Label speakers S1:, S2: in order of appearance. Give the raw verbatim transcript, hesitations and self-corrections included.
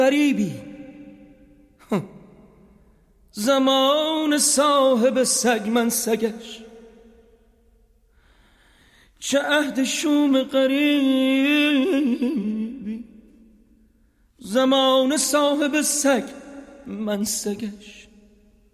S1: غریبی زمان صاحب سگ من سگش، چه عهد شوم غریبی زمان صاحب سگ من سگش.